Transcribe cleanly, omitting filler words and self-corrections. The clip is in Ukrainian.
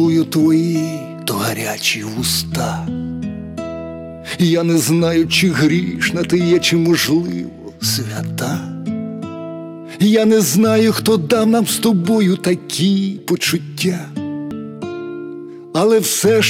Цілую твої то гарячі вуста. Я не знаю, чи грішна ти є, чи, можливо, свята. Я не знаю, хто дав нам з тобою такі почуття. Але все